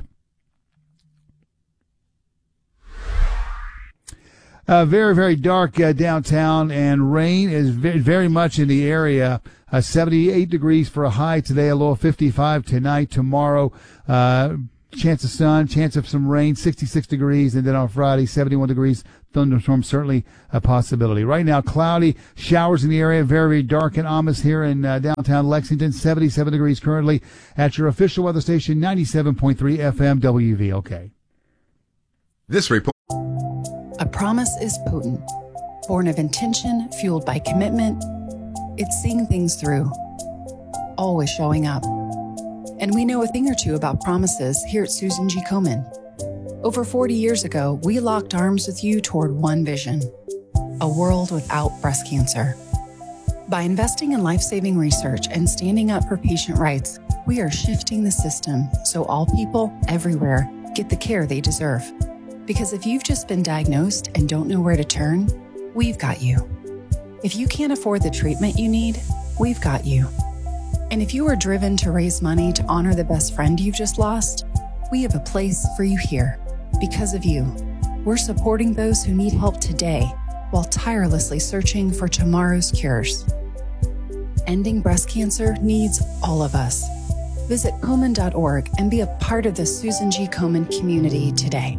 Uh, very, very dark uh, downtown, and rain is very, very much in the area. Uh, seventy-eight degrees for a high today, a low of fifty-five tonight. Tomorrow, uh, chance of sun, chance of some rain, sixty-six degrees, and then on Friday, seventy-one degrees. Thunderstorm certainly a possibility. Right now, cloudy, showers in the area, very, very dark and ominous here in uh, downtown Lexington, seventy-seven degrees currently at your official weather station, ninety-seven point three F M W V L K. This report. A promise is potent, born of intention, fueled by commitment. It's seeing things through, always showing up. And we know a thing or two about promises here at Susan G. Komen. Over forty years ago, we locked arms with you toward one vision, a world without breast cancer. By investing in life-saving research and standing up for patient rights, we are shifting the system so all people everywhere get the care they deserve. Because if you've just been diagnosed and don't know where to turn, we've got you. If you can't afford the treatment you need, we've got you. And if you are driven to raise money to honor the best friend you've just lost, we have a place for you here. Because of you, we're supporting those who need help today while tirelessly searching for tomorrow's cures. Ending breast cancer needs all of us. Visit Komen dot org and be a part of the Susan G. Komen community today.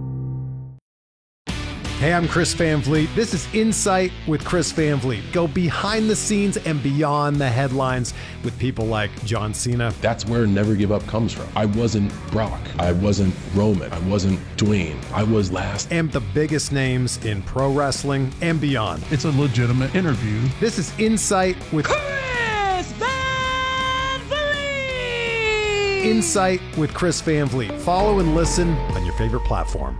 Hey, I'm Chris Van Vliet. This is Insight with Chris Van Vliet. Go behind the scenes and beyond the headlines with people like John Cena. That's where Never Give Up comes from. I wasn't Brock. I wasn't Roman. I wasn't Dwayne. I was last. And the biggest names in pro wrestling and beyond. It's a legitimate interview. This is Insight with Chris Van Vliet. Insight with Chris Van Vliet. Follow and listen on your favorite platform.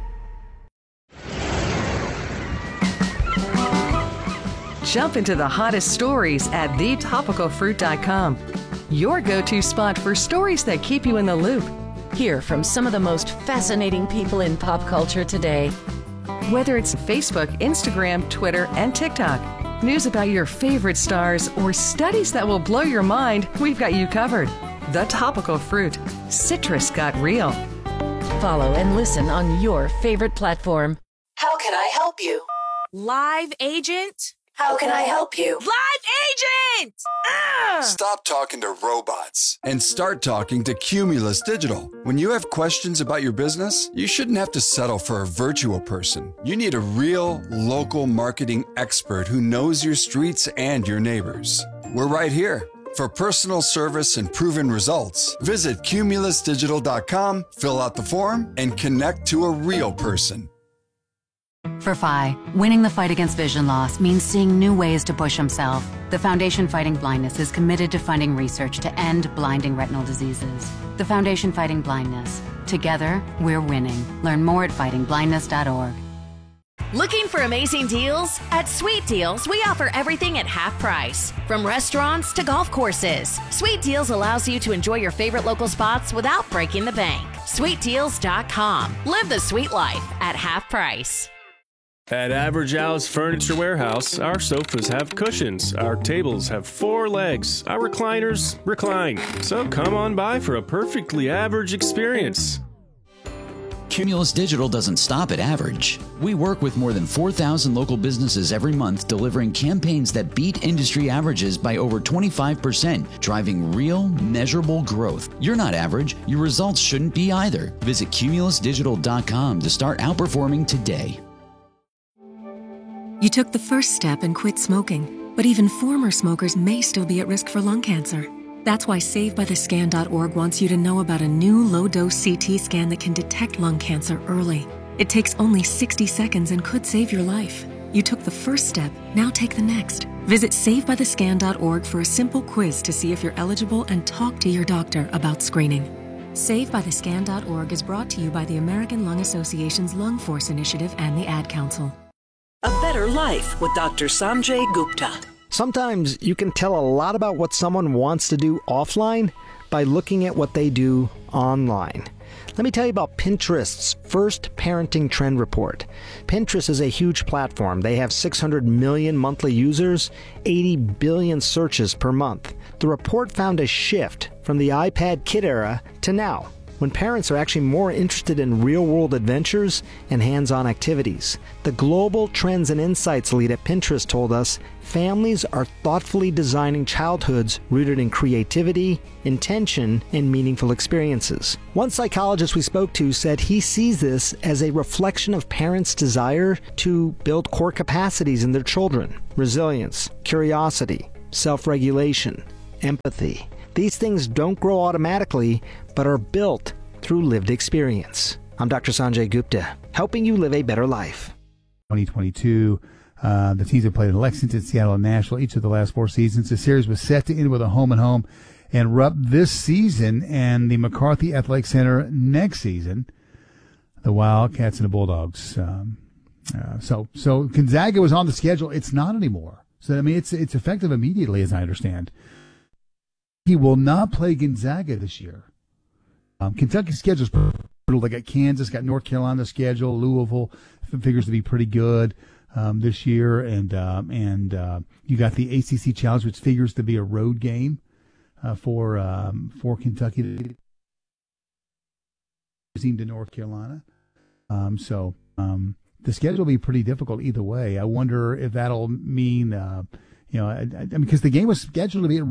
Jump into the hottest stories at the topical fruit dot com. Your go-to spot for stories that keep you in the loop. Hear from some of the most fascinating people in pop culture today. Whether it's Facebook, Instagram, Twitter, and TikTok, news about your favorite stars, or studies that will blow your mind, we've got you covered. The Topical Fruit. Citrus got real. Follow and listen on your favorite platform. How can I help you? Live agent? How can I help you? Live agent! Ah! Stop talking to robots and start talking to Cumulus Digital. When you have questions about your business, you shouldn't have to settle for a virtual person. You need a real, local marketing expert who knows your streets and your neighbors. We're right here. For personal service and proven results, visit cumulus digital dot com, fill out the form, and connect to a real person. For F I, winning the fight against vision loss means seeing new ways to push himself. The Foundation Fighting Blindness is committed to funding research to end blinding retinal diseases. The Foundation Fighting Blindness. Together, we're winning. Learn more at fighting blindness dot org. Looking for amazing deals? At Sweet Deals, we offer everything at half price. From restaurants to golf courses, Sweet Deals allows you to enjoy your favorite local spots without breaking the bank. sweet deals dot com. Live the sweet life at half price. At Average Al's Furniture Warehouse, our sofas have cushions, our tables have four legs, our recliners recline. So come on by for a perfectly average experience. Cumulus Digital doesn't stop at average. We work with more than four thousand local businesses every month, delivering campaigns that beat industry averages by over twenty-five percent, driving real, measurable growth. You're not average. Your results shouldn't be either. Visit cumulus digital dot com to start outperforming today. You took the first step and quit smoking, but even former smokers may still be at risk for lung cancer. That's why save by the scan dot org wants you to know about a new low-dose C T scan that can detect lung cancer early. It takes only sixty seconds and could save your life. You took the first step, now take the next. Visit save by the scan dot org for a simple quiz to see if you're eligible and talk to your doctor about screening. save by the scan dot org is brought to you by the American Lung Association's Lung Force Initiative and the Ad Council. A Better Life with Doctor Sanjay Gupta. Sometimes you can tell a lot about what someone wants to do offline by looking at what they do online. Let me tell you about Pinterest's first parenting trend report. Pinterest is a huge platform. They have six hundred million monthly users, eighty billion searches per month. The report found a shift from the iPad kid era to now. when parents are actually more interested in real-world adventures and hands-on activities. The Global Trends and Insights lead at Pinterest told us families are thoughtfully designing childhoods rooted in creativity, intention, and meaningful experiences. One psychologist we spoke to said he sees this as a reflection of parents' desire to build core capacities in their children: resilience, curiosity, self-regulation, empathy. These things don't grow automatically, but are built through lived experience. I'm Doctor Sanjay Gupta, helping you live a better life. twenty twenty-two, uh, the teams have played in Lexington, Seattle, and Nashville each of the last four seasons. The series was set to end with a home-and-home and Rupp this season and the McCarthy Athletic Center next season. The Wildcats and the Bulldogs. Um, uh, so, so Gonzaga was on the schedule. It's not anymore. So, I mean, it's it's effective immediately, as I understand. He will not play Gonzaga this year. Um, Kentucky's schedule is brutal. They got Kansas, got North Carolina schedule. Louisville figures to be pretty good um, this year, and um, and uh, you got the A C C Challenge, which figures to be a road game uh, for um, for Kentucky to North Carolina. Um, so um, the schedule will be pretty difficult either way. I wonder if that'll mean, uh, you know, I, I mean, because the game was scheduled to be.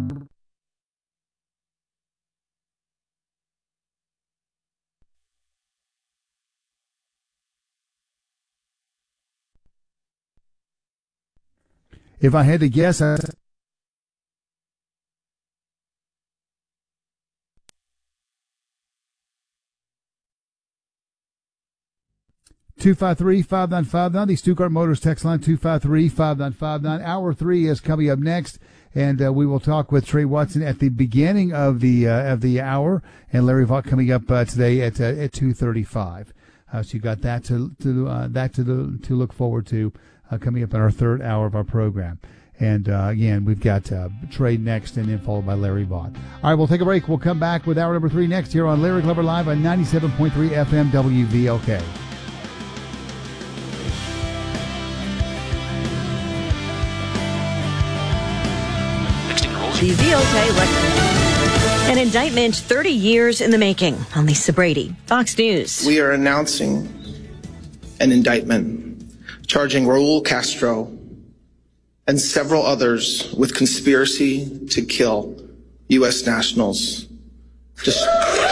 If I had to guess, I two five three, five nine five nine, the Stuttgart Motors text line, two five three, five nine five nine. Hour three is coming up next, and uh, we will talk with Trey Watson at the beginning of the uh, of the hour, and Larry Vaught coming up uh, today at uh, at two thirty-five. Uh, so you got that to to uh, that to the, to look forward to. Uh, coming up in our third hour of our program. And, uh, again, we've got uh, Trey next and then followed by Larry Vaught. All right, we'll take a break. We'll come back with hour number three next here on Larry Glover Live on ninety-seven point three F M W V L K. The V L K Record. An indictment thirty years in the making on Lisa Brady. Fox News. We are announcing an indictment charging Raul Castro and several others with conspiracy to kill U S nationals. Just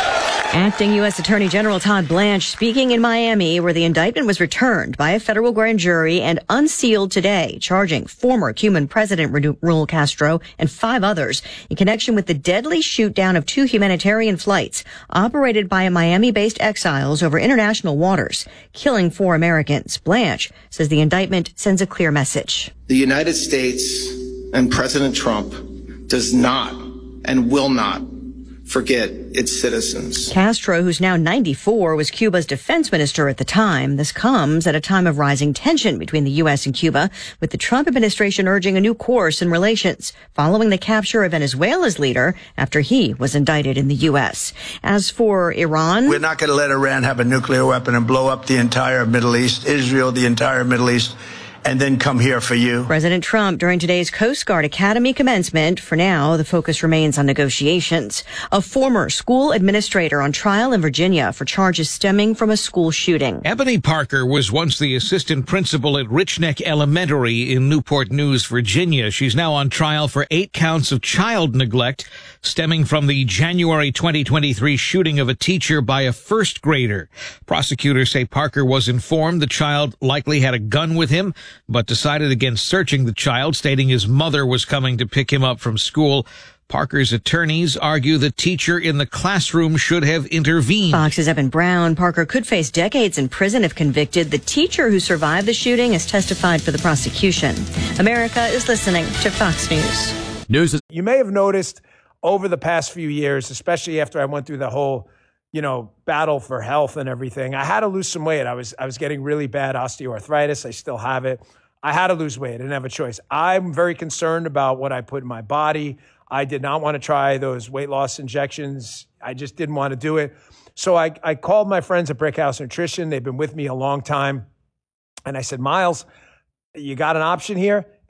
Acting U S Attorney General Todd Blanche speaking in Miami, where the indictment was returned by a federal grand jury and unsealed today, charging former Cuban President Raul Castro and five others in connection with the deadly shoot-down of two humanitarian flights operated by Miami-based exiles over international waters, killing four Americans. Blanche says the indictment sends a clear message. The United States and President Trump does not and will not forget its citizens. Castro, who's now ninety-four, was Cuba's defense minister at the time. This comes at a time of rising tension between the U S and Cuba, with the Trump administration urging a new course in relations following the capture of Venezuela's leader after he was indicted in the U S. As for Iran, we're not going to let Iran have a nuclear weapon and blow up the entire Middle East, Israel, the entire Middle East, and then come here for you. President Trump during today's Coast Guard Academy commencement. For now, the focus remains on negotiations. A former school administrator on trial in Virginia for charges stemming from a school shooting. Ebony Parker was once the assistant principal at Rich Neck Elementary in Newport News, Virginia. She's now on trial for eight counts of child neglect stemming from the January twenty twenty-three shooting of a teacher by a first grader. Prosecutors say Parker was informed the child likely had a gun with him, but decided against searching the child, stating his mother was coming to pick him up from school. Parker's attorneys argue the teacher in the classroom should have intervened. Fox's Evan Brown. Parker could face decades in prison if convicted. The teacher who survived the shooting has testified for the prosecution. America is listening to Fox News. News. You may have noticed over the past few years, especially after I went through the whole, you know, battle for health and everything, I had to lose some weight. I was I was getting really bad osteoarthritis. I still have it. I had to lose weight. I didn't have a choice. I'm very concerned about what I put in my body. I did not want to try those weight loss injections. I just didn't want to do it. So I, I called my friends at Brickhouse Nutrition. They've been with me a long time. And I said, Miles, you got an option here?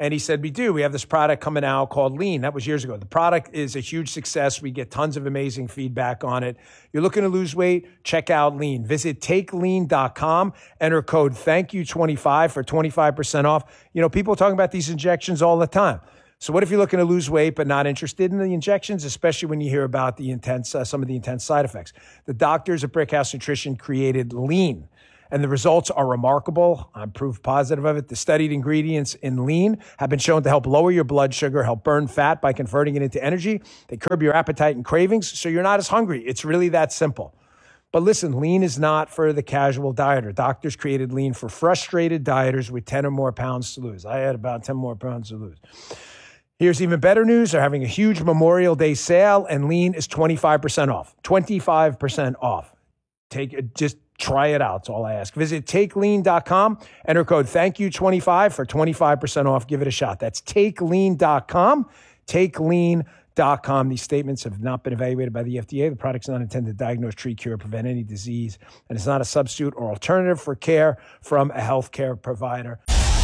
And he said, we do. We have this product coming out called Lean. That was years ago. The product is a huge success. We get tons of amazing feedback on it. You're looking to lose weight? Check out Lean. Visit take lean dot com. Enter code thank you twenty-five for twenty-five percent off. You know, people are talking about these injections all the time. So what if you're looking to lose weight but not interested in the injections, especially when you hear about the intense, uh, some of the intense side effects? The doctors at Brickhouse Nutrition created Lean, and the results are remarkable. I'm proof positive of it. The studied ingredients in Lean have been shown to help lower your blood sugar, help burn fat by converting it into energy. They curb your appetite and cravings, so you're not as hungry. It's really that simple. But listen, Lean is not for the casual dieter. Doctors created Lean for frustrated dieters with ten or more pounds to lose. I had about ten more pounds to lose. Here's even better news. They're having a huge Memorial Day sale, and Lean is twenty-five percent off. twenty-five percent off. Take it, just try it out. That's all I ask. Visit take lean dot com. Enter code thank you twenty-five for twenty-five percent off. Give it a shot. That's take lean dot com. take lean dot com. These statements have not been evaluated by the F D A. The product's not intended to diagnose, treat, cure, or prevent any disease, and it's not a substitute or alternative for care from a healthcare provider.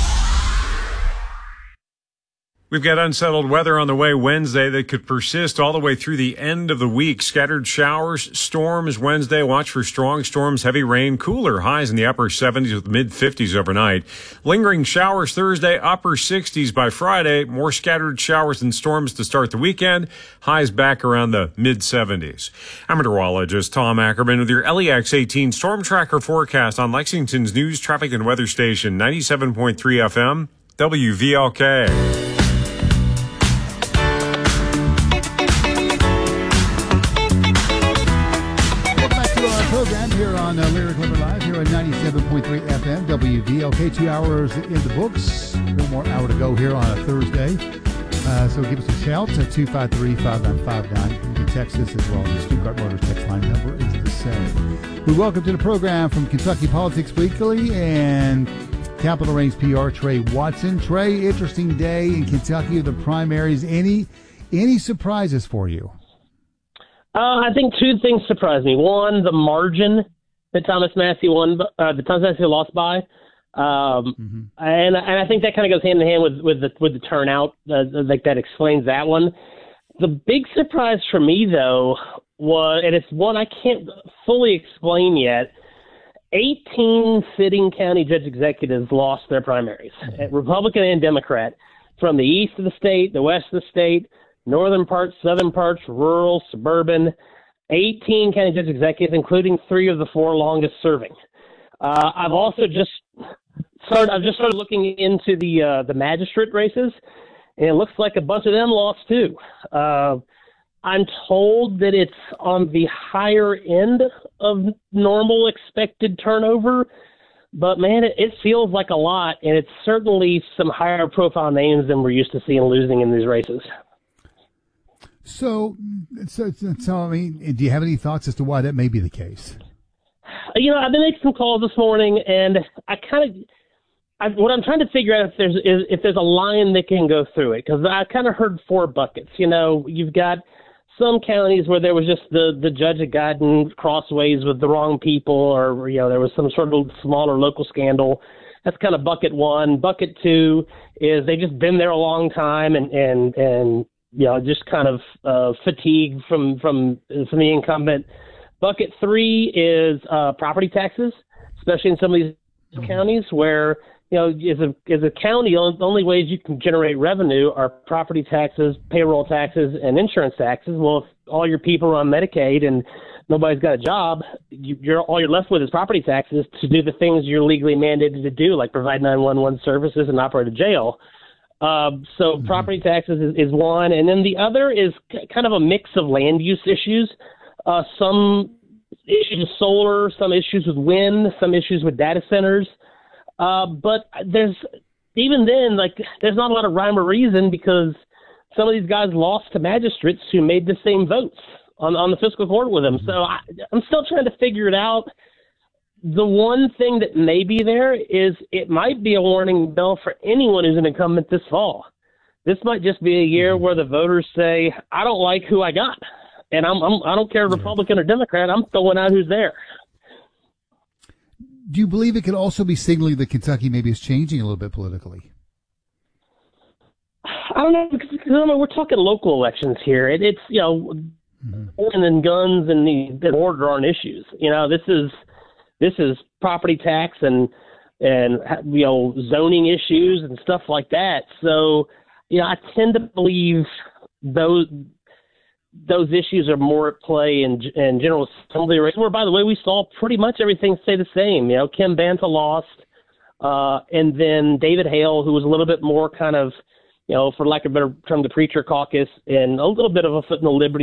We've got unsettled weather on the way Wednesday that could persist all the way through the end of the week. Scattered showers, storms Wednesday. Watch for strong storms, heavy rain, cooler highs in the upper seventies with mid fifties overnight. Lingering showers Thursday, upper sixties by Friday. More scattered showers and storms to start the weekend. Highs back around the mid seventies. I'm meteorologist Tom Ackerman with your L E X eighteen Storm Tracker forecast on Lexington's news, traffic, and weather station, ninety-seven point three F M, W V L K. Program here on uh, Lyric Lover Live here on ninety-seven point three F M W V L K. Two hours in the books. One more hour to go here on a Thursday. Uh, so give us a shout at two five three, five nine five nine. You can text us as well. The Stuttgart Motors text line number is the same. We welcome to the program from Kentucky Politics Weekly and Capital Reigns P R, Trey Watson. Trey, interesting day in Kentucky, the primaries. Any any surprises for you? Uh, I think two things surprised me. One, the margin that Thomas Massie won, uh, the Thomas Massie lost by, um, mm-hmm. and and I think that kind of goes hand in hand with with the with the turnout. Uh, like that explains that one. The big surprise for me, though, was, and it's one I can't fully explain yet. eighteen sitting county judge executives lost their primaries, mm-hmm. Republican and Democrat, from the east of the state, the west of the state, northern parts, southern parts, rural, suburban, eighteen county judge executives, including three of the four longest serving. Uh, I've also just started, I've just started looking into the uh, the magistrate races, and it looks like a bunch of them lost too. Uh, I'm told that it's on the higher end of normal expected turnover, but man, it, it feels like a lot, and it's certainly some higher profile names than we're used to seeing losing in these races. So, so, so, I mean, do you have any thoughts as to why that may be the case? You know, I've been making some calls this morning, and I kind of, I, what I'm trying to figure out if there's is if there's a line that can go through it, because I kind of heard four buckets. You know, you've got some counties where there was just the the judge had gotten crossways with the wrong people, or you know, there was some sort of smaller local scandal. That's kind of bucket one. Bucket two is they just been there a long time and and and. you know, just kind of uh, fatigue from, from from the incumbent. Bucket three is uh, property taxes, especially in some of these mm-hmm. counties where, you know, as a, as a county, the only ways you can generate revenue are property taxes, payroll taxes, and insurance taxes. Well, if all your people are on Medicaid and nobody's got a job, you, you're all you're left with is property taxes to do the things you're legally mandated to do, like provide nine one one services and operate a jail. Uh, so mm-hmm. property taxes is, is one, and then the other is c- kind of a mix of land use issues. Uh, some issues with solar, some issues with wind, some issues with data centers. Uh, but there's even then, like, there's not a lot of rhyme or reason because some of these guys lost to magistrates who made the same votes on, on the fiscal court with them. Mm-hmm. So I, I'm still trying to figure it out. The one thing that may be there is it might be a warning bell for anyone who's an incumbent this fall. This might just be a year where the voters say, I don't like who I got, and I'm, I'm, I don't care Republican or Democrat. I'm throwing out who's there. Do you believe it could also be signaling that Kentucky maybe is changing a little bit politically? I don't know, because, because I mean, we're talking local elections here. It, it's, you know, mm-hmm. and guns and the, the border aren't issues. You know, this is this is property tax and, and you know, zoning issues and stuff like that. So, you know, I tend to believe those those issues are more at play in, in General Assembly race, where, by the way, we saw pretty much everything stay the same. You know, Kim Banta lost, uh, and then David Hale, who was a little bit more kind of, you know, for lack of a better term, the preacher caucus, and a little bit of a foot in the Liberty